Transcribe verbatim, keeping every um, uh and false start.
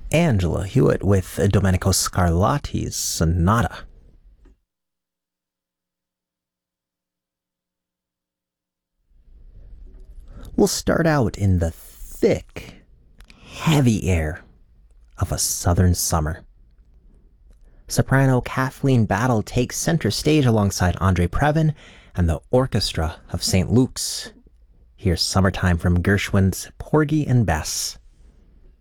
Angela Hewitt with Domenico Scarlatti's Sonata. We'll start out in the thick, heavy air of a southern summer. Soprano Kathleen Battle takes center stage alongside Andre Previn and the orchestra of Saint Luke's. Here's Summertime from Gershwin's Porgy and Bess.